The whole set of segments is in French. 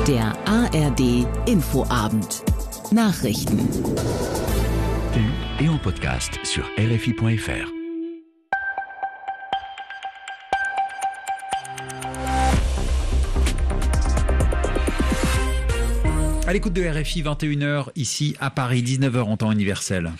Der ARD Infoabend. Nachrichten. Et en podcast sur RFI.fr. À l'écoute de RFI, 21h, ici à Paris, 19h en temps universel.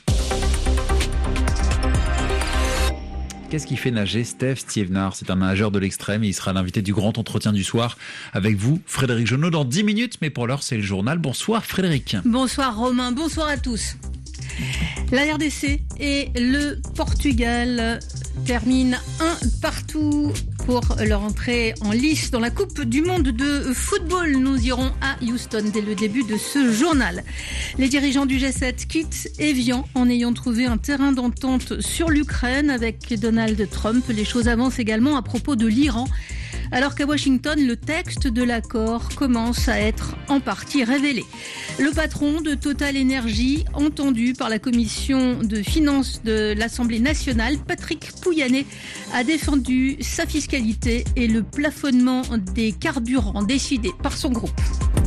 Qu'est-ce qui fait nager Steph Stiévenard? C'est un nageur de l'extrême et il sera l'invité du grand entretien du soir avec vous, Frédéric Jonot, dans 10 minutes. Mais pour l'heure, c'est le journal. Bonsoir Frédéric. Bonsoir Romain, bonsoir à tous. La RDC et le Portugal terminent un partout pour leur entrée en lice dans la Coupe du monde de football. Nous irons à Houston dès le début de ce journal. Les dirigeants du G7 quittent Évian en ayant trouvé un terrain d'entente sur l'Ukraine avec Donald Trump. Les choses avancent également à propos de l'Iran. Alors qu'à Washington, le texte de l'accord commence à être en partie révélé. Le patron de Total Energy, entendu par la commission de finances de l'Assemblée nationale, Patrick Pouyanné, a défendu sa fiscalité et le plafonnement des carburants décidé par son groupe.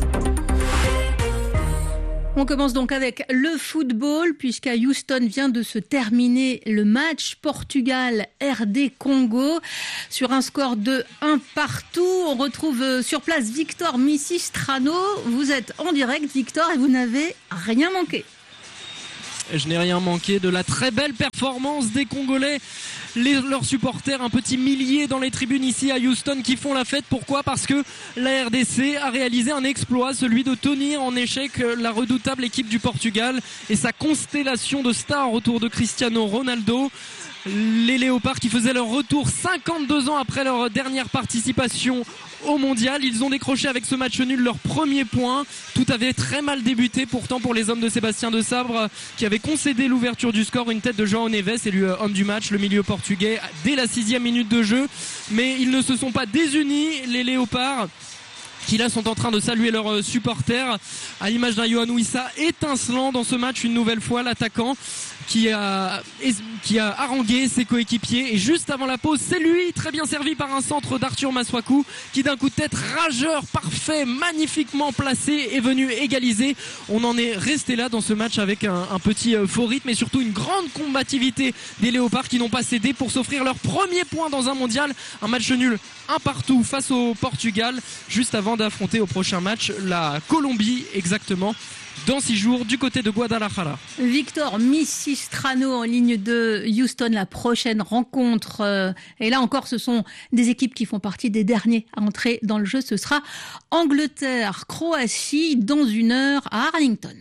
On commence donc avec le football, puisqu'à Houston vient de se terminer le match Portugal-RD Congo. Sur un score de 1 partout, on retrouve sur place Victor Misistrano. Vous êtes en direct, Victor, et vous n'avez rien manqué. Je n'ai rien manqué de la très belle performance des Congolais. Leurs supporters, un petit millier dans les tribunes ici à Houston qui font la fête. Pourquoi ? Parce que la RDC a réalisé un exploit, celui de tenir en échec la redoutable équipe du Portugal et sa constellation de stars autour de Cristiano Ronaldo. Les Léopards qui faisaient leur retour 52 ans après leur dernière participation au mondial. Ils ont décroché avec ce match nul leur premier point. Tout avait très mal débuté pourtant pour les hommes de Sébastien Desabre qui avait concédé l'ouverture du score. Une tête de João Neves, élu homme du match, le milieu portugais, dès la 6e minute de jeu. Mais ils ne se sont pas désunis, les Léopards, qui là sont en train de saluer leurs supporters à l'image d'un Yohan Wissa étincelant dans ce match une nouvelle fois, l'attaquant qui a harangué ses coéquipiers. Et juste avant la pause, c'est lui, très bien servi par un centre d'Arthur Masuaku, qui d'un coup de tête rageur, parfait, magnifiquement placé, est venu égaliser. On en est resté là dans ce match avec un petit faux rythme et surtout une grande combativité des Léopards qui n'ont pas cédé pour s'offrir leur premier point dans un mondial. Un match nul, un partout face au Portugal, juste avant d'affronter au prochain match la Colombie, exactement dans 6 jours du côté de Guadalajara. Victor Misistrano en ligne de Houston, la prochaine rencontre. Et là encore, ce sont des équipes qui font partie des derniers à entrer dans le jeu. Ce sera Angleterre-Croatie dans 1 heure à Arlington.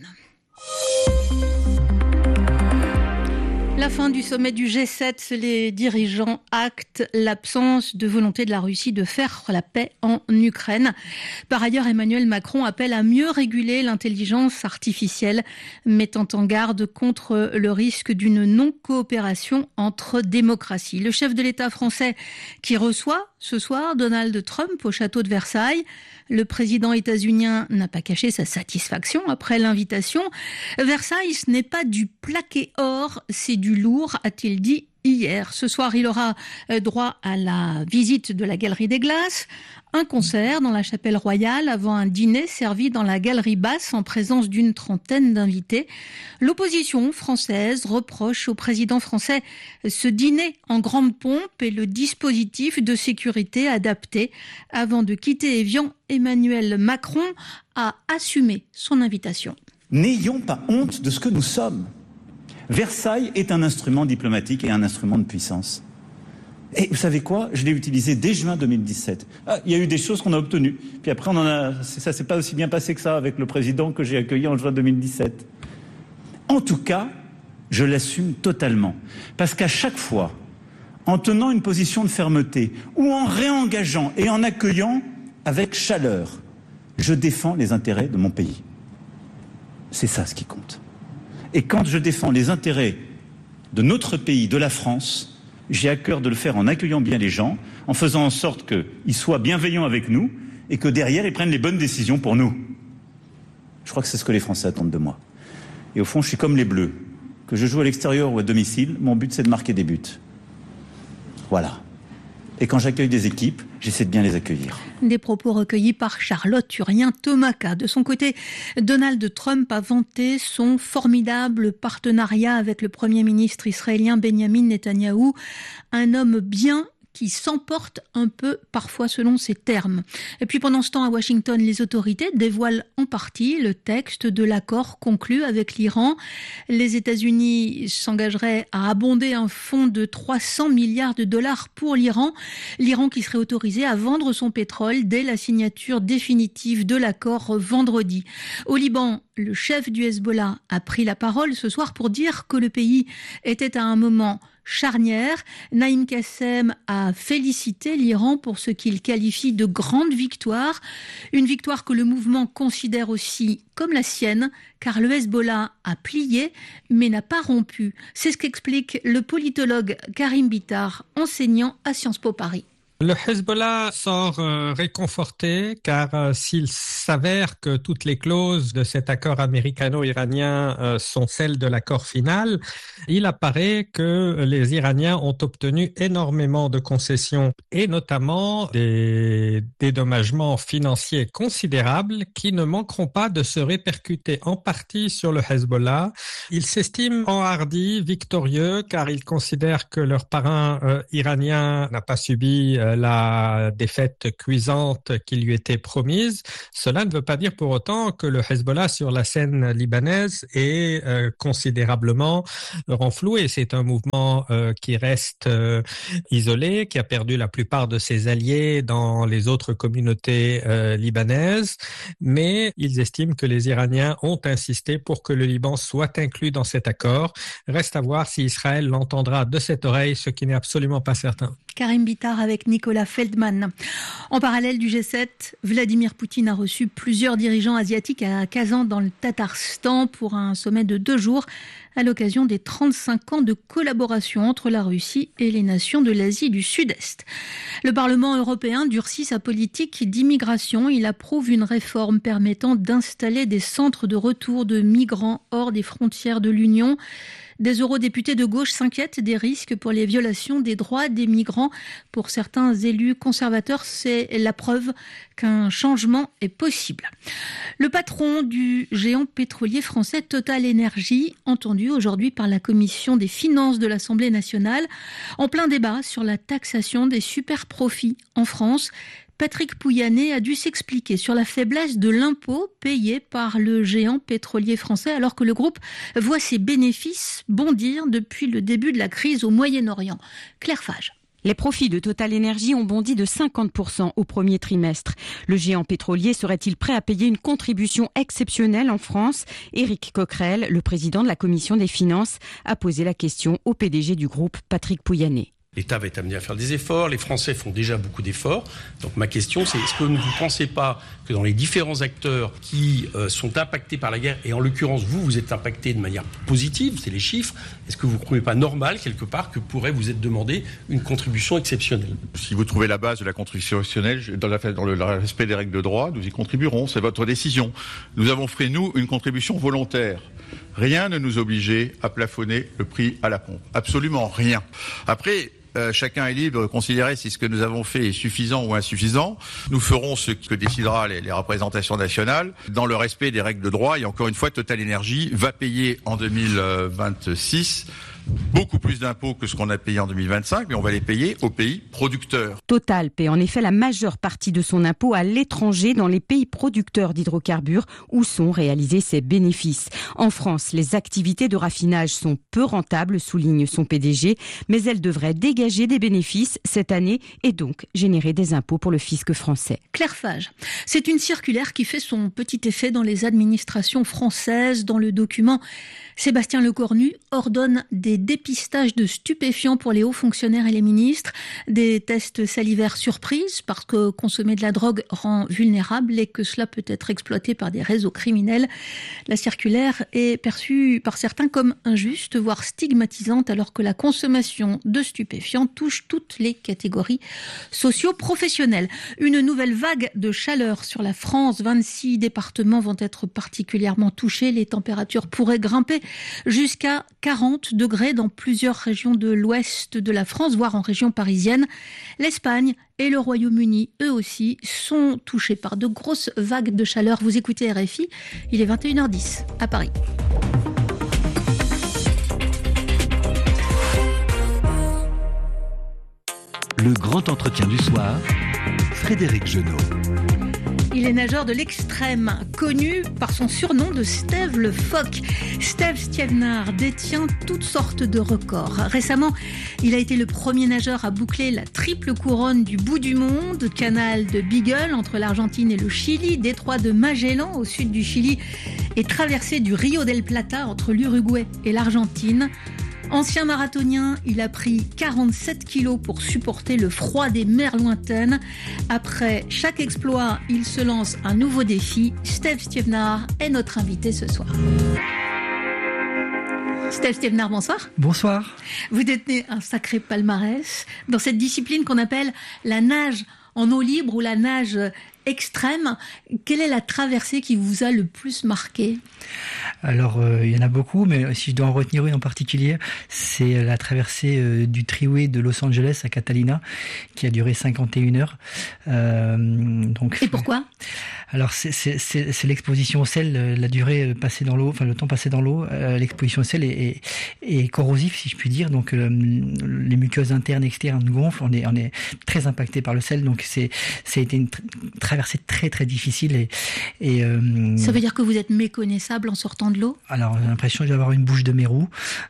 La fin du sommet du G7, les dirigeants actent l'absence de volonté de la Russie de faire la paix en Ukraine. Par ailleurs, Emmanuel Macron appelle à mieux réguler l'intelligence artificielle, mettant en garde contre le risque d'une non-coopération entre démocraties. Le chef de l'État français qui reçoit ce soir Donald Trump au château de Versailles. Le président états-unien n'a pas caché sa satisfaction après l'invitation. Versailles, ce n'est pas du plaqué or, c'est du lourd, a-t-il dit hier. Ce soir, il aura droit à la visite de la Galerie des Glaces, un concert dans la Chapelle Royale avant un dîner servi dans la Galerie Basse en présence d'une trentaine d'invités. L'opposition française reproche au président français ce dîner en grande pompe et le dispositif de sécurité adapté. Avant de quitter Évian, Emmanuel Macron a assumé son invitation. N'ayons pas honte de ce que nous sommes. Versailles est un instrument diplomatique et un instrument de puissance. Et vous savez quoi ? Je l'ai utilisé dès juin 2017. Il y a eu des choses qu'on a obtenues. Puis après, ça s'est pas aussi bien passé que ça avec le président que j'ai accueilli en juin 2017. En tout cas, je l'assume totalement. Parce qu'à chaque fois, en tenant une position de fermeté ou en réengageant et en accueillant avec chaleur, je défends les intérêts de mon pays. C'est ça ce qui compte. Et quand je défends les intérêts de notre pays, de la France, j'ai à cœur de le faire en accueillant bien les gens, en faisant en sorte qu'ils soient bienveillants avec nous et que derrière, ils prennent les bonnes décisions pour nous. Je crois que c'est ce que les Français attendent de moi. Et au fond, je suis comme les Bleus. Que je joue à l'extérieur ou à domicile, mon but, c'est de marquer des buts. Voilà. Et quand j'accueille des équipes, j'essaie de bien les accueillir. Des propos recueillis par Charlotte Turien-Tomaca. De son côté, Donald Trump a vanté son formidable partenariat avec le Premier ministre israélien Benjamin Netanyahou, un homme bien qui s'emporte un peu parfois selon ses termes. Et puis pendant ce temps, à Washington, les autorités dévoilent en partie le texte de l'accord conclu avec l'Iran. Les États-Unis s'engageraient à abonder un fonds de 300 milliards de dollars pour l'Iran. L'Iran qui serait autorisé à vendre son pétrole dès la signature définitive de l'accord vendredi. Au Liban, le chef du Hezbollah a pris la parole ce soir pour dire que le pays était à un moment charnière. Naïm Kassem a félicité l'Iran pour ce qu'il qualifie de grande victoire. Une victoire que le mouvement considère aussi comme la sienne, car le Hezbollah a plié, mais n'a pas rompu. C'est ce qu'explique le politologue Karim Bitar, enseignant à Sciences Po Paris. Le Hezbollah sort réconforté car s'il s'avère que toutes les clauses de cet accord américano-iranien sont celles de l'accord final, il apparaît que les Iraniens ont obtenu énormément de concessions et notamment des dédommagements financiers considérables qui ne manqueront pas de se répercuter en partie sur le Hezbollah. Ils s'estiment enhardis, victorieux, car ils considèrent que leur parrain iranien n'a pas subi la défaite cuisante qui lui était promise. Cela ne veut pas dire pour autant que le Hezbollah sur la scène libanaise est considérablement renfloué. C'est un mouvement qui reste isolé, qui a perdu la plupart de ses alliés dans les autres communautés libanaises, mais ils estiment que les Iraniens ont insisté pour que le Liban soit inclus dans cet accord. Reste à voir si Israël l'entendra de cette oreille, ce qui n'est absolument pas certain. Karim Bitar avec Nicolas Feldman. En parallèle du G7, Vladimir Poutine a reçu plusieurs dirigeants asiatiques à Kazan dans le Tatarstan pour un sommet de 2 jours à l'occasion des 35 ans de collaboration entre la Russie et les nations de l'Asie du Sud-Est. Le Parlement européen durcit sa politique d'immigration. Il approuve une réforme permettant d'installer des centres de retour de migrants hors des frontières de l'Union. Des eurodéputés de gauche s'inquiètent des risques pour les violations des droits des migrants. Pour certains élus conservateurs, c'est la preuve qu'un changement est possible. Le patron du géant pétrolier français Total Energy, entendu aujourd'hui par la commission des finances de l'Assemblée nationale, en plein débat sur la taxation des super-profits en France. Patrick Pouyanné a dû s'expliquer sur la faiblesse de l'impôt payé par le géant pétrolier français alors que le groupe voit ses bénéfices bondir depuis le début de la crise au Moyen-Orient. Claire Fage. Les profits de Total Energy ont bondi de 50% au premier trimestre. Le géant pétrolier serait-il prêt à payer une contribution exceptionnelle en France ? Éric Coquerel, le président de la commission des finances, a posé la question au PDG du groupe, Patrick Pouyanné. L'État va être amené à faire des efforts, les Français font déjà beaucoup d'efforts. Donc ma question c'est, est-ce que vous ne pensez pas que dans les différents acteurs qui sont impactés par la guerre, et en l'occurrence vous êtes impactés de manière positive, c'est les chiffres, est-ce que vous ne trouvez pas normal quelque part que pourrait vous être demandé une contribution exceptionnelle ? Si vous trouvez la base de la contribution exceptionnelle dans le respect des règles de droit, nous y contribuerons, c'est votre décision. Nous avons fait, nous, une contribution volontaire. Rien ne nous obligeait à plafonner le prix à la pompe. Absolument rien. Après, chacun est libre de considérer si ce que nous avons fait est suffisant ou insuffisant. Nous ferons ce que décidera les représentations nationales dans le respect des règles de droit. Et encore une fois, Total Energy va payer en 2026 beaucoup plus d'impôts que ce qu'on a payé en 2025, mais on va les payer aux pays producteurs. Total paie en effet la majeure partie de son impôt à l'étranger dans les pays producteurs d'hydrocarbures où sont réalisés ses bénéfices. En France, les activités de raffinage sont peu rentables, souligne son PDG, mais elles devraient dégager des bénéfices cette année et donc générer des impôts pour le fisc français. Claire Fage. C'est une circulaire qui fait son petit effet dans les administrations françaises. Dans le document, Sébastien Lecornu ordonne des dépistages de stupéfiants pour les hauts fonctionnaires et les ministres, des tests salivaires surprises parce que consommer de la drogue rend vulnérable et que cela peut être exploité par des réseaux criminels. La circulaire est perçue par certains comme injuste, voire stigmatisante, alors que la consommation de stupéfiants touche toutes les catégories socio-professionnelles. Une nouvelle vague de chaleur sur la France. 26 départements vont être particulièrement touchés. Les températures pourraient grimper jusqu'à 40 degrés degrés dans plusieurs régions de l'ouest de la France, voire en région parisienne. L'Espagne et le Royaume-Uni, eux aussi, sont touchés par de grosses vagues de chaleur. Vous écoutez RFI, il est 21h10 à Paris. Le grand entretien du soir, Frédéric Genot. Il est nageur de l'extrême, connu par son surnom de Steve le phoque. Steve Stievnaar détient toutes sortes de records. Récemment, il a été le premier nageur à boucler la triple couronne du bout du monde, canal de Beagle entre l'Argentine et le Chili, détroit de Magellan au sud du Chili et traversée du Rio del Plata entre l'Uruguay et l'Argentine. Ancien marathonien, il a pris 47 kilos pour supporter le froid des mers lointaines. Après chaque exploit, il se lance un nouveau défi. Steve Stievnaar est notre invité ce soir. Steve Stievnaar, bonsoir. Bonsoir. Vous détenez un sacré palmarès dans cette discipline qu'on appelle la nage en eau libre ou la nage extrême. Quelle est la traversée qui vous a le plus marqué ? Alors, il y en a beaucoup, mais si je dois en retenir une en particulier, c'est la traversée du Triway de Los Angeles à Catalina, qui a duré 51 heures. Et pourquoi ? Alors, c'est l'exposition au sel, la durée passée dans l'eau, enfin le temps passé dans l'eau. L'exposition au sel est corrosif, si je puis dire. Donc, les muqueuses internes et externes gonflent. On est très impacté par le sel. Donc, ça a été une traversée très très difficile. Ça veut dire que vous êtes méconnaissable en sortant de l'eau ? Alors, j'ai l'impression d'avoir une bouche de mérou.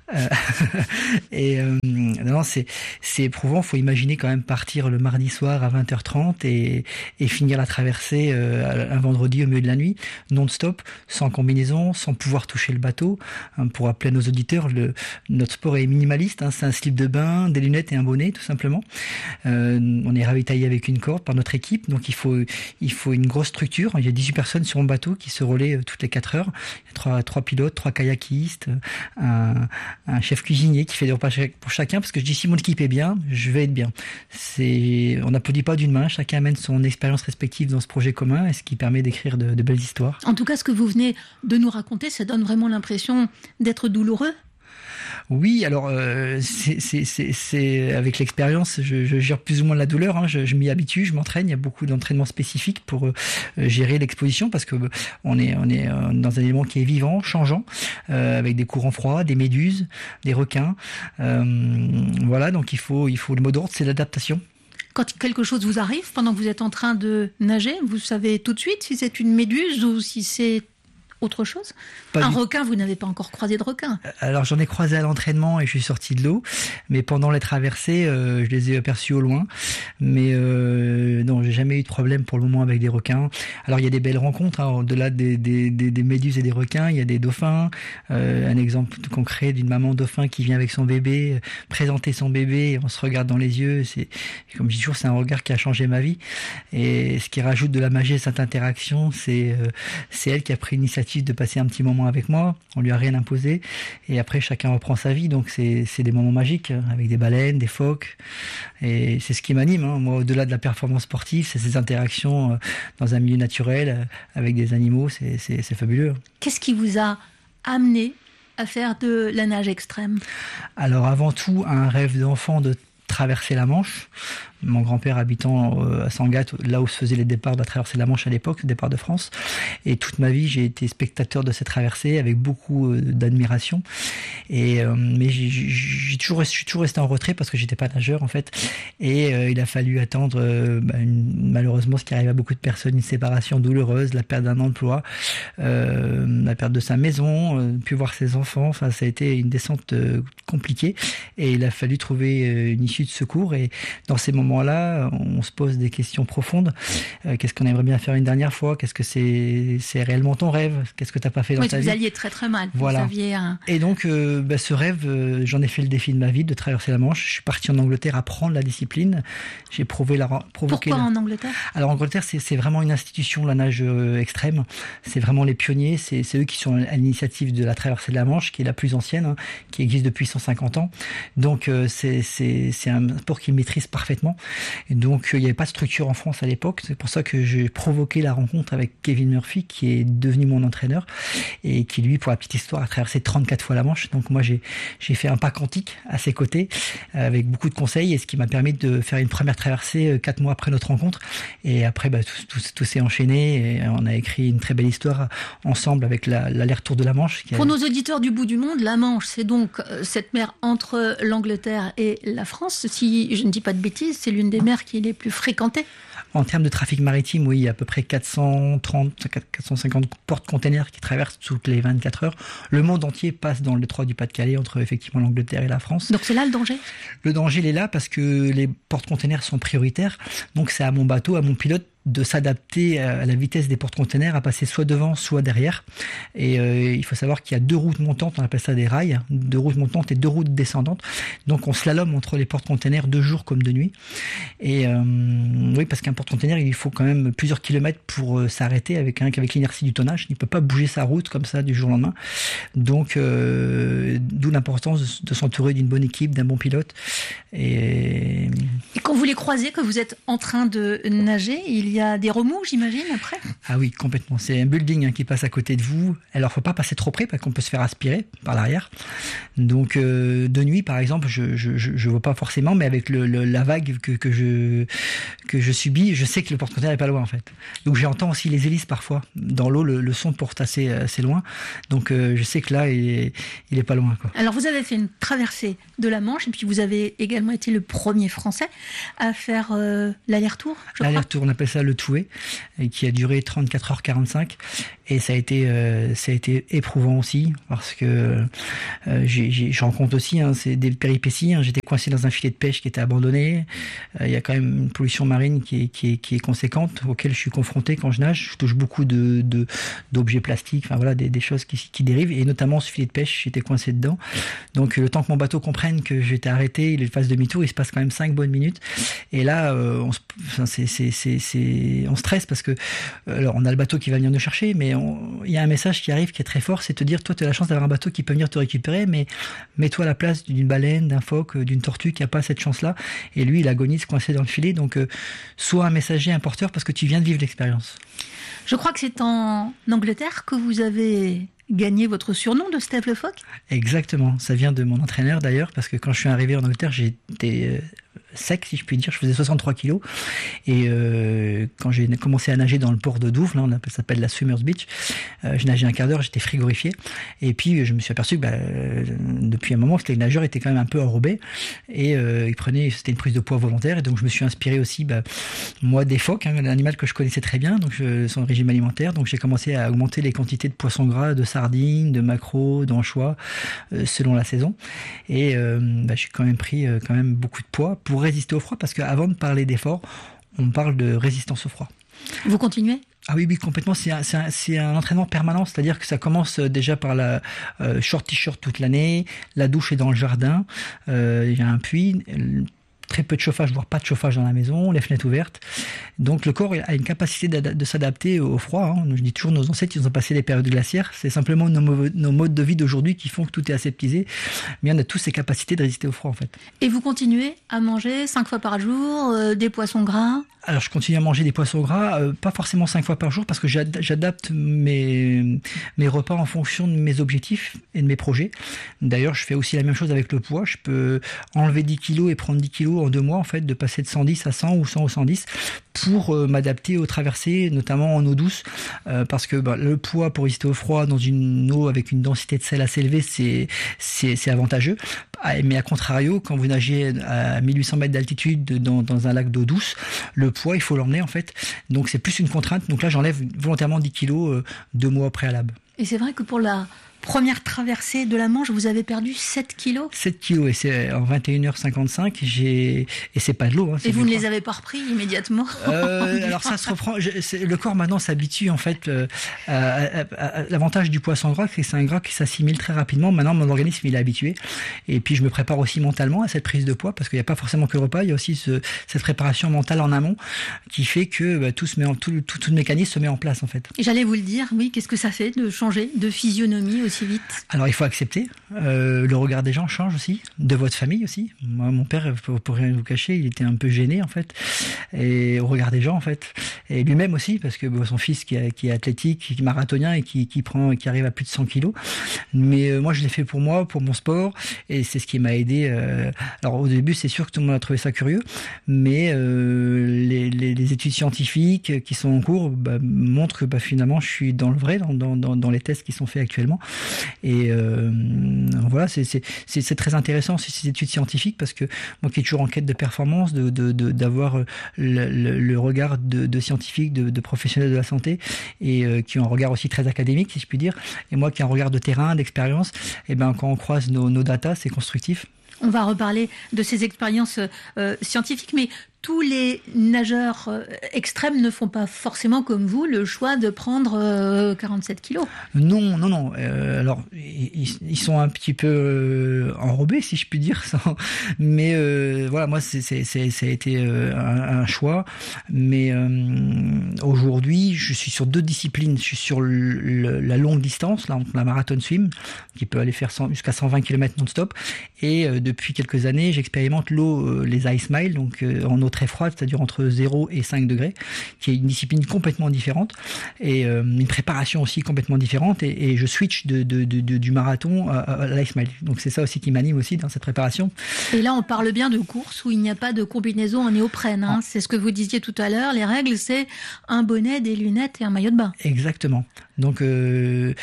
Non, c'est éprouvant. Il faut imaginer quand même partir le mardi soir à 20h30 et finir la traversée un vendredi au milieu de la nuit, non-stop, sans combinaison, sans pouvoir toucher le bateau. Pour rappeler à nos auditeurs, notre sport est minimaliste. C'est un slip de bain, des lunettes et un bonnet, tout simplement. On est ravitaillé avec une corde par notre équipe, donc il faut une grosse structure. Il y a 18 personnes sur un bateau qui se relaient toutes les 4 heures. Il y a 3 pilotes, 3 kayakistes, un chef cuisinier qui fait des repas pour chacun, parce que je dis si mon équipe est bien, je vais être bien. On n'applaudit pas d'une main, chacun amène son expérience respective dans ce projet commun, et ce qui permet d'écrire de belles histoires. En tout cas, ce que vous venez de nous raconter, ça donne vraiment l'impression d'être douloureux. Oui, alors c'est avec l'expérience, je gère plus ou moins la douleur. Je m'y habitue, je m'entraîne. Il y a beaucoup d'entraînements spécifiques pour gérer l'exposition, parce que on est dans un élément qui est vivant, changeant, avec des courants froids, des méduses, des requins. Voilà, donc il faut le mot d'ordre, c'est l'adaptation. Quand quelque chose vous arrive pendant que vous êtes en train de nager, vous savez tout de suite si c'est une méduse ou si c'est autre chose ? Requin, vous n'avez pas encore croisé de requin ? Alors j'en ai croisé à l'entraînement et je suis sorti de l'eau, mais pendant les traversées, je les ai aperçus au loin. Mais non, j'ai jamais eu de problème pour le moment avec des requins. Alors il y a des belles rencontres, au-delà des méduses et des requins, il y a des dauphins. Un exemple concret d'une maman dauphin qui vient avec son bébé, présenter son bébé, on se regarde dans les yeux. Comme je dis toujours, c'est un regard qui a changé ma vie. Et ce qui rajoute de la magie à cette interaction, c'est elle qui a pris l'initiative de passer un petit moment avec moi. On lui a rien imposé, et après chacun reprend sa vie. Donc c'est des moments magiques avec des baleines, des phoques, et c'est ce qui m'anime. Moi, au-delà de la performance sportive, c'est ces interactions dans un milieu naturel avec des animaux. C'est fabuleux. Qu'est-ce qui vous a amené à faire de la nage extrême ? Alors avant tout, un rêve d'enfant de traverser la Manche. Mon grand-père habitant à Sangatte, là où se faisaient les départs de la traversée de la Manche à l'époque, le départ de France. Et toute ma vie, j'ai été spectateur de cette traversée avec beaucoup d'admiration. Mais je suis toujours resté en retrait parce que j'étais pas nageur en fait. Et il a fallu attendre malheureusement ce qui arrive à beaucoup de personnes, une séparation douloureuse, la perte d'un emploi, la perte de sa maison, puis voir ses enfants. Enfin, ça a été une descente compliquée. Et il a fallu trouver une issue de secours. Et dans ces moments là, on se pose des questions profondes. Qu'est-ce qu'on aimerait bien faire une dernière fois ? Qu'est-ce que c'est réellement ton rêve ? Qu'est-ce que tu n'as pas fait dans ta vie ? Vous alliez très très mal. Voilà. Vous aviez Et donc, ce rêve, j'en ai fait le défi de ma vie, de traverser la Manche. Je suis parti en Angleterre apprendre la discipline. J'ai provoqué. Pourquoi en Angleterre ? Alors, en Angleterre, c'est vraiment une institution, la nage extrême. C'est vraiment les pionniers. C'est eux qui sont à l'initiative de la traversée de la Manche, qui est la plus ancienne, qui existe depuis 150 ans. Donc, c'est un sport qu'il maîtrise parfaitement. Et donc, il n'y avait pas de structure en France à l'époque. C'est pour ça que j'ai provoqué la rencontre avec Kevin Murphy, qui est devenu mon entraîneur et qui, lui, pour la petite histoire, a traversé 34 fois la Manche. Donc, moi, j'ai fait un pas quantique à ses côtés avec beaucoup de conseils, et ce qui m'a permis de faire une première traversée 4 mois après notre rencontre. Et après, tout s'est enchaîné et on a écrit une très belle histoire ensemble avec l'aller-retour de la Manche. Pour nos auditeurs du bout du monde, la Manche, c'est donc cette mer entre l'Angleterre et la France. Si je ne dis pas de bêtises, c'est l'une des mers qui est les plus fréquentées. En termes de trafic maritime, oui, il y a à peu près 450 porte-containers qui traversent toutes les 24 heures. Le monde entier passe dans le détroit du Pas-de-Calais entre effectivement l'Angleterre et la France. Donc c'est là le danger ? Le danger, il est là parce que les porte-containers sont prioritaires. Donc c'est à mon bateau, à mon pilote, de s'adapter à la vitesse des porte-containers, à passer soit devant, soit derrière. Et il faut savoir qu'il y a 2 routes montantes, on appelle ça des rails, 2 routes montantes et 2 routes descendantes. Donc on slalome entre les porte-containers de jour comme de nuit. Et oui, parce qu'un porte-container, il faut quand même plusieurs kilomètres pour s'arrêter avec l'inertie du tonnage. Il ne peut pas bouger sa route comme ça du jour au lendemain. Donc d'où l'importance de s'entourer d'une bonne équipe, d'un bon pilote. Et quand vous les croisez, que vous êtes en train de nager, il y a des remous, j'imagine, après ? Ah oui, complètement. C'est un building qui passe à côté de vous. Alors, il ne faut pas passer trop près parce qu'on peut se faire aspirer par l'arrière. Donc, de nuit, par exemple, je ne vois pas forcément, mais avec la vague que je subis, je sais que le porte-container n'est pas loin, en fait. Donc, j'entends aussi les hélices parfois. Dans l'eau, le son porte assez loin. Donc, je sais que là, il est pas loin, quoi. Alors, vous avez fait une traversée de la Manche et puis vous avez également été le premier Français à faire l'aller-retour, je crois. L'aller-retour, on appelle ça le Toué, qui a duré 34h45. Et ça a été éprouvant aussi, parce que je rencontre aussi c'est des péripéties. J'étais coincé dans un filet de pêche qui était abandonné. Il y a quand même une pollution marine qui est conséquente, auquel je suis confronté quand je nage. Je touche beaucoup d'objets plastiques, enfin voilà, des choses qui dérivent. Et notamment ce filet de pêche, j'étais coincé dedans. Donc le temps que mon bateau comprenne que j'étais arrêté, il fasse demi-tour, il se passe quand même 5 bonnes minutes. Et là, on stresse parce que alors on a le bateau qui va venir nous chercher, mais il y a un message qui arrive qui est très fort, c'est de te dire, toi tu as la chance d'avoir un bateau qui peut venir te récupérer, mais mets-toi à la place d'une baleine, d'un phoque, d'une tortue qui n'a pas cette chance-là, et lui il agonise coincé dans le filet. Donc sois un messager, un porteur, parce que tu viens de vivre l'expérience. Je crois que c'est en Angleterre que vous avez gagné votre surnom de Steph Le Phoque. Exactement, ça vient de mon entraîneur d'ailleurs, parce que quand je suis arrivé en Angleterre, j'étais sec, si je puis dire, je faisais 63 kilos, et quand j'ai commencé à nager dans le port de Douvres, là, ça s'appelle la Swimmers Beach, je nageais un quart d'heure, j'étais frigorifié, et puis je me suis aperçu que depuis un moment, les nageurs étaient quand même un peu enrobés, et c'était une prise de poids volontaire, et donc je me suis inspiré aussi, moi, des phoques, un animal que je connaissais très bien, donc son régime alimentaire, donc j'ai commencé à augmenter les quantités de poissons gras, de sardines, de maquereaux, d'anchois, selon la saison, et j'ai quand même pris beaucoup de poids pour résister au froid, parce qu'avant de parler d'effort, on parle de résistance au froid. Vous continuez ? Ah oui, complètement. C'est un entraînement permanent, c'est-à-dire que ça commence déjà par la short t-shirt toute l'année, la douche est dans le jardin, il y a un puits, très peu de chauffage, voire pas de chauffage dans la maison, les fenêtres ouvertes. Donc le corps a une capacité de s'adapter au froid. Je dis toujours, nos ancêtres, ils ont passé des périodes glaciaires. C'est simplement nos modes de vie d'aujourd'hui qui font que tout est aseptisé. Mais on a tous ces capacités de résister au froid, en fait. Et vous continuez à manger 5 fois par jour, des poissons gras ? Alors je continue à manger des poissons gras, pas forcément 5 fois par jour, parce que j'adapte mes repas en fonction de mes objectifs et de mes projets. D'ailleurs, je fais aussi la même chose avec le poids. Je peux enlever 10 kilos et prendre 10 kilos en 2 mois, en fait, de passer de 110 à 100 ou 100 à 110 pour m'adapter aux traversées, notamment en eau douce, parce que le poids pour résister au froid dans une eau avec une densité de sel assez élevée, c'est avantageux. Mais à contrario, quand vous nagez à 1800 mètres d'altitude dans un lac d'eau douce, le poids, il faut l'emmener, en fait. Donc c'est plus une contrainte. Donc là, j'enlève volontairement 10 kilos 2 mois au préalable. Et c'est vrai que pour la première traversée de la Manche, vous avez perdu 7 kilos ? 7 kilos, et c'est en 21h55, et c'est pas de l'eau. Et vous ne les avez pas repris immédiatement ? Alors ça se reprend, le corps maintenant s'habitue, en fait, à l'avantage du poisson gras, c'est un gras qui s'assimile très rapidement. Maintenant, mon organisme, il est habitué, et puis je me prépare aussi mentalement à cette prise de poids, parce qu'il n'y a pas forcément que le repas, il y a aussi cette préparation mentale en amont, qui fait que tout le mécanisme se met en place, en fait. Et j'allais vous le dire, oui, qu'est-ce que ça fait de changer de physionomie aussi vite? Alors il faut accepter. Le regard des gens change aussi, de votre famille aussi. Moi, mon père, pour rien vous cacher, il était un peu gêné en fait, et au regard des gens en fait, et lui-même aussi, parce que son fils qui est athlétique, qui est marathonien et qui arrive à plus de 100 kilos. Mais moi je l'ai fait pour moi, pour mon sport, et c'est ce qui m'a aidé. Alors au début c'est sûr que tout le monde a trouvé ça curieux, mais les études scientifiques qui sont en cours montrent que finalement je suis dans le vrai, dans les tests qui sont faits actuellement. Et voilà, c'est très intéressant ces études scientifiques, parce que moi qui est toujours en quête de performance, d'avoir le regard de scientifiques, de professionnels de la santé, et qui ont un regard aussi très académique, si je puis dire, et moi qui ai un regard de terrain, d'expérience, et quand on croise nos datas, c'est constructif. On va reparler de ces expériences scientifiques, mais tous les nageurs extrêmes ne font pas forcément comme vous le choix de prendre 47 kilos. Non. Alors, ils sont un petit peu enrobés, si je puis dire ça. Mais voilà, moi, ça a été un choix. Mais aujourd'hui, je suis sur 2 disciplines. Je suis sur la longue distance, la marathon swim, qui peut aller faire jusqu'à 120 km non-stop. Et depuis quelques années, j'expérimente l'eau, les ice miles, donc en eau très froide, c'est-à-dire entre 0 et 5 degrés, qui est une discipline complètement différente, et une préparation aussi complètement différente, et je switch du marathon à l'ice mile. Donc c'est ça aussi qui m'anime aussi dans cette préparation. Et là on parle bien de course où il n'y a pas de combinaison en néoprène, hein. C'est ce que vous disiez tout à l'heure, les règles c'est un bonnet, des lunettes et un maillot de bain. Exactement. Donc l'année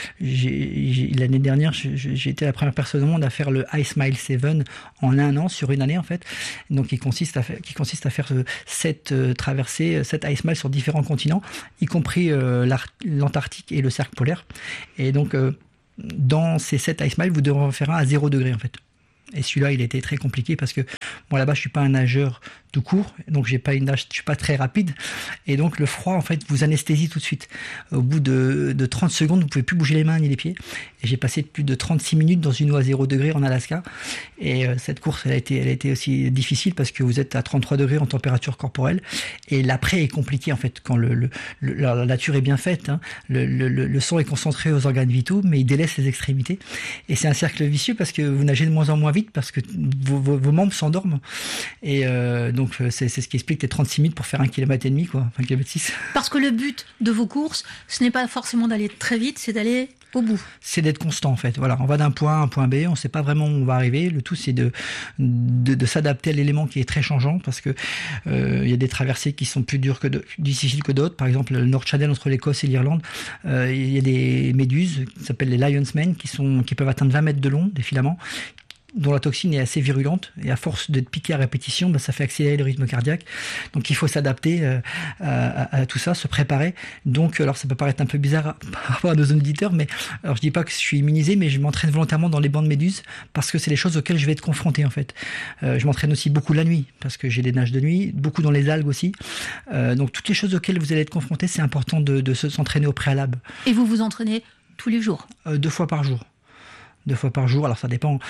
dernière, j'ai été la première personne au monde à faire le Ice Mile 7 en un an, sur une année en fait. Donc qui consiste à faire 7 traversées, 7 Ice Miles sur différents continents, y compris l'Antarctique et le cercle polaire. Et donc dans ces 7 Ice Miles, vous devrez en faire un à 0 degré en fait. Et celui-là, il a été très compliqué parce que moi là-bas, je suis pas un nageur tout court, donc je suis pas très rapide, et donc le froid en fait vous anesthésie tout de suite. Au bout de 30 secondes, vous pouvez plus bouger les mains ni les pieds. Et j'ai passé plus de 36 minutes dans une eau à 0 degré en Alaska. Et cette course, elle a été aussi difficile parce que vous êtes à 33 degrés en température corporelle, et l'après est compliqué en fait quand la nature est bien faite. Hein, le sang est concentré aux organes vitaux, mais il délaisse les extrémités, et c'est un cercle vicieux parce que vous nagez de moins en moins vite parce que vos membres s'endorment. Et donc c'est ce qui explique les 36 minutes pour faire 1,5 km, quoi, 1,6 km. Parce que le but de vos courses, ce n'est pas forcément d'aller très vite, c'est d'aller au bout. C'est d'être constant en fait. Voilà, on va d'un point A à un point B, on ne sait pas vraiment où on va arriver. Le tout c'est de s'adapter à l'élément qui est très changeant, parce que il y a des traversées qui sont plus dures difficiles que d'autres. Par exemple, le North Channel entre l'Écosse et l'Irlande, il y a des méduses qui s'appellent les Lion's Mane qui peuvent atteindre 20 mètres de long, des filaments, dont la toxine est assez virulente, et à force d'être piqué à répétition, ça fait accélérer le rythme cardiaque. Donc il faut s'adapter à tout ça, se préparer. Donc alors ça peut paraître un peu bizarre par rapport à nos auditeurs, mais alors je dis pas que je suis immunisé, mais je m'entraîne volontairement dans les bancs de méduses parce que c'est les choses auxquelles je vais être confronté en fait. Je m'entraîne aussi beaucoup la nuit parce que j'ai des nages de nuit, beaucoup dans les algues aussi. Donc toutes les choses auxquelles vous allez être confronté, c'est important de s'entraîner au préalable. Et vous vous entraînez tous les jours? 2 fois par jour. 2 fois par jour, alors ça dépend.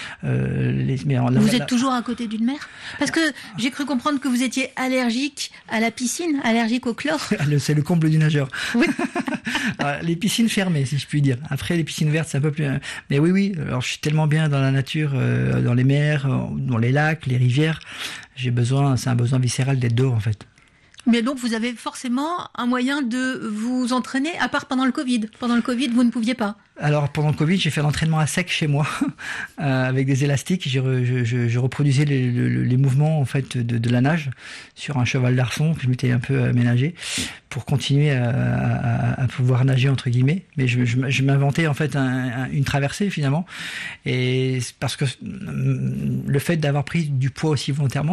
Vous êtes toujours à côté d'une mer? Parce que j'ai cru comprendre que vous étiez allergique à la piscine, allergique au chlore. C'est le comble du nageur. Oui. Les piscines fermées, si je puis dire. Après, les piscines vertes, c'est un peu plus... Mais oui, alors je suis tellement bien dans la nature, dans les mers, dans les lacs, les rivières. C'est un besoin viscéral d'être dehors, en fait. Mais donc, vous avez forcément un moyen de vous entraîner, à part pendant le Covid. Pendant le Covid, vous ne pouviez pas. Alors, pendant le Covid, j'ai fait l'entraînement à sec chez moi, avec des élastiques. Je reproduisais les mouvements, en fait, de la nage sur un cheval d'arçon que je m'étais un peu aménagé pour continuer à pouvoir nager, entre guillemets. Mais je m'inventais, en fait, une traversée, finalement. Et parce que le fait d'avoir pris du poids aussi volontairement,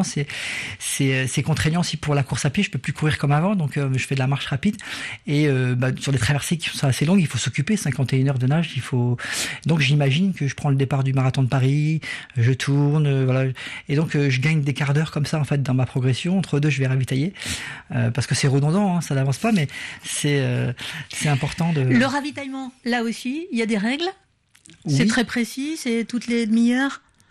c'est contraignant aussi pour la course à pied. Je peux plus courir comme avant, donc je fais de la marche rapide. Et sur des traversées qui sont assez longues, il faut s'occuper, 51 heures de nage. Donc j'imagine que je prends le départ du marathon de Paris, je tourne, voilà, et donc je gagne des quarts d'heure comme ça en fait dans ma progression. Entre deux, je vais ravitailler parce que c'est redondant, hein, ça n'avance pas, mais c'est important de. Le ravitaillement, là aussi, il y a des règles. Oui. C'est très précis, c'est toutes les demi-heures.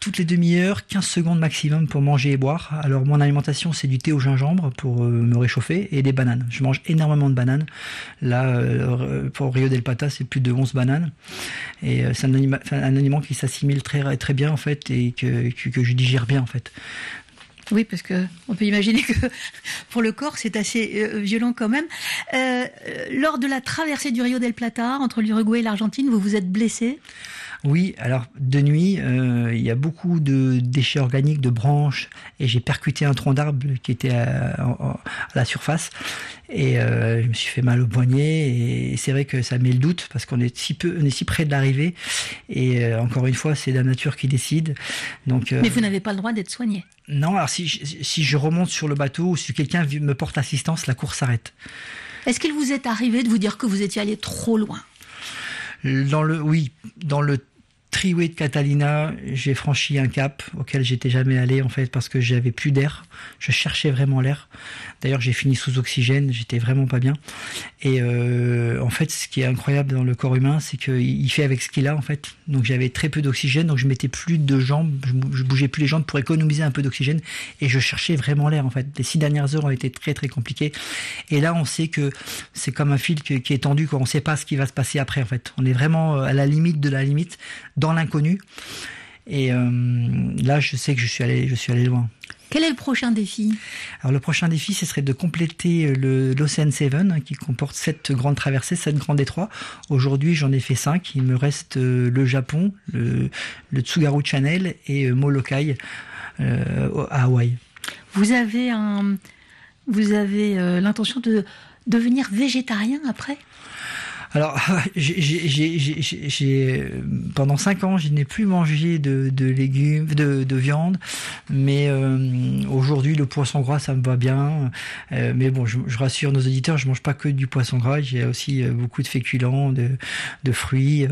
toutes les demi-heures, 15 secondes maximum pour manger et boire. Alors mon alimentation, c'est du thé au gingembre pour me réchauffer et des bananes. Je mange énormément de bananes. Là, pour Rio del Plata, c'est plus de 11 bananes. Et c'est un aliment qui s'assimile très, très bien en fait et que je digère bien en fait. Oui, parce que on peut imaginer que pour le corps, c'est assez violent quand même. Lors de la traversée du Rio del Plata, entre l'Uruguay et l'Argentine, vous vous êtes blessé ? Oui, alors de nuit, il y a beaucoup de déchets organiques, de branches, et j'ai percuté un tronc d'arbre qui était à la surface, et je me suis fait mal au poignet, et c'est vrai que ça met le doute, parce qu'on est si près de l'arrivée, et encore une fois, c'est la nature qui décide. Donc, mais vous n'avez pas le droit d'être soigné. Non, alors si je remonte sur le bateau, ou si quelqu'un me porte assistance, la course s'arrête. Est-ce qu'il vous est arrivé de vous dire que vous étiez allé trop loin ? Dans le Triway de Catalina, j'ai franchi un cap auquel j'étais jamais allé en fait parce que j'avais plus d'air. Je cherchais vraiment l'air. D'ailleurs, j'ai fini sous oxygène, j'étais vraiment pas bien. Et en fait, ce qui est incroyable dans le corps humain, c'est qu'il fait avec ce qu'il a en fait. Donc j'avais très peu d'oxygène, donc je mettais plus de jambes, je bougeais plus les jambes pour économiser un peu d'oxygène et je cherchais vraiment l'air en fait. Les 6 dernières heures ont été très très compliquées. Et là, on sait que c'est comme un fil qui est tendu, quoi. On sait pas ce qui va se passer après en fait. On est vraiment à la limite de la limite, dans l'inconnu. Et là, je sais que je suis allé loin. Quel est le prochain défi ? Alors le prochain défi, ce serait de compléter l'Ocean 7, qui comporte 7 grandes traversées, 7 grands détroits. Aujourd'hui, j'en ai fait 5. Il me reste le Japon, le Tsugaru Channel et Molokai à Hawaï. Vous avez l'intention de devenir végétarien après ? Alors, pendant 5 ans, je n'ai plus mangé de légumes, de viande, mais aujourd'hui, le poisson gras, ça me va bien. Mais bon, je rassure nos auditeurs, je mange pas que du poisson gras, j'ai aussi beaucoup de féculents, de fruits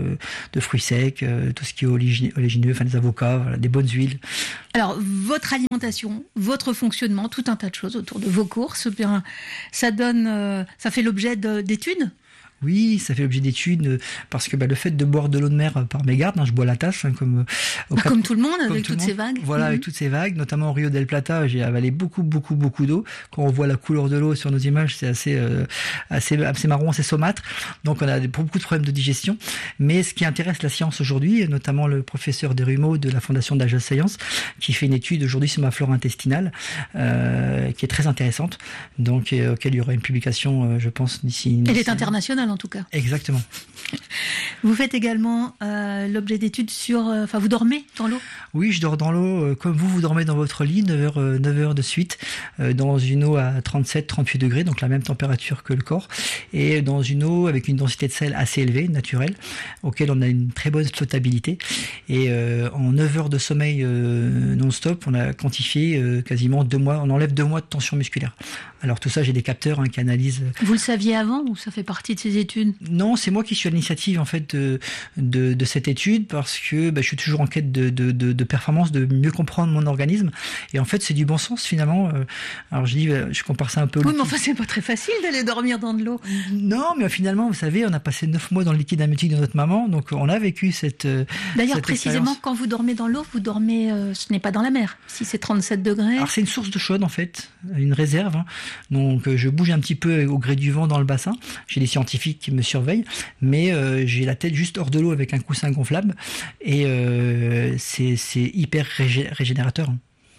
secs, tout ce qui est oléagineux, enfin des avocats, voilà, des bonnes huiles. Alors, votre alimentation, votre fonctionnement, tout un tas de choses autour de vos courses, bien, ça fait l'objet d'études ? Oui, ça fait l'objet d'études parce que le fait de boire de l'eau de mer par mégarde, je bois la tasse comme tout le monde avec toutes ces vagues. Voilà, avec toutes ces vagues, notamment au Rio del Plata, j'ai avalé beaucoup d'eau. Quand on voit la couleur de l'eau sur nos images, c'est assez marron, assez saumâtre. Donc on a beaucoup de problèmes de digestion. Mais ce qui intéresse la science aujourd'hui, notamment le professeur Desrumeaux de la Fondation d'Agile Science, qui fait une étude aujourd'hui sur ma flore intestinale, qui est très intéressante, donc auquel il y aura une publication, je pense, d'ici. Elle est internationale en tout cas. Exactement. Vous faites également l'objet d'études sur... vous dormez dans l'eau ? Oui, je dors dans l'eau comme vous dormez dans votre lit, 9 heures de suite, dans une eau à 37-38 degrés, donc la même température que le corps, et dans une eau avec une densité de sel assez élevée, naturelle, auquel on a une très bonne flottabilité. Et en 9 heures de sommeil non-stop, on a quantifié quasiment 2 mois, on enlève 2 mois de tension musculaire. Alors tout ça, j'ai des capteurs qui analysent... Vous le saviez avant ou ça fait partie de ces études ? Non, c'est moi qui suis à l'initiative en fait de cette étude parce que je suis toujours en quête de performance, de mieux comprendre mon organisme. Et en fait, c'est du bon sens finalement. Alors je compare ça un peu au liquide. Oui, mais enfin, c'est pas très facile d'aller dormir dans de l'eau. Non, mais finalement, vous savez, on a passé 9 mois dans le liquide amniotique de notre maman, donc on a vécu cette D'ailleurs, précisément, quand vous dormez dans l'eau, vous dormez, ce n'est pas dans la mer, si c'est 37 degrés. Alors c'est une source d'eau chaude en fait, une réserve. Donc je bouge un petit peu au gré du vent dans le bassin. J'ai des scientifiques qui me surveillent, mais j'ai la tête juste hors de l'eau avec un coussin gonflable et c'est hyper régénérateur.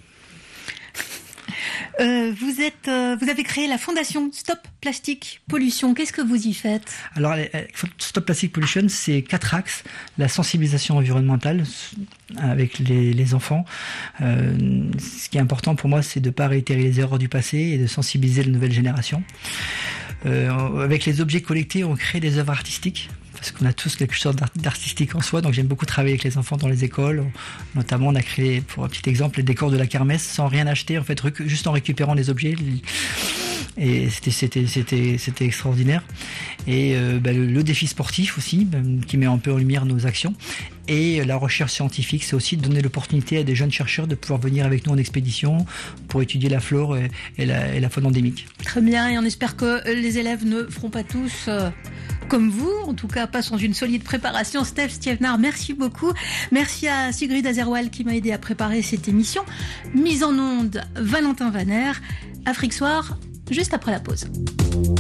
Vous avez créé la fondation Stop Plastic Pollution. Qu'est-ce que vous y faites ? Alors, Stop Plastic Pollution, c'est 4 axes. La sensibilisation environnementale avec les enfants. Ce qui est important pour moi, c'est de ne pas réitérer les erreurs du passé et de sensibiliser la nouvelle génération. Avec les objets collectés, on crée des œuvres artistiques. Parce qu'on a tous quelque chose d'artistique en soi, donc j'aime beaucoup travailler avec les enfants dans les écoles. Notamment, on a créé, pour un petit exemple, les décors de la kermesse sans rien acheter, en fait, juste en récupérant les objets. Et c'était extraordinaire. Et le défi sportif aussi, qui met un peu en lumière nos actions. Et la recherche scientifique, c'est aussi de donner l'opportunité à des jeunes chercheurs de pouvoir venir avec nous en expédition pour étudier la flore et la faune endémique. Très bien, et on espère que les élèves ne feront pas tous comme vous, en tout cas pas sans une solide préparation. Steph Stievnar, merci beaucoup. Merci à Sigrid Azerwal qui m'a aidé à préparer cette émission. Mise en onde, Valentin Vaner. Afrique Soir, juste après la pause.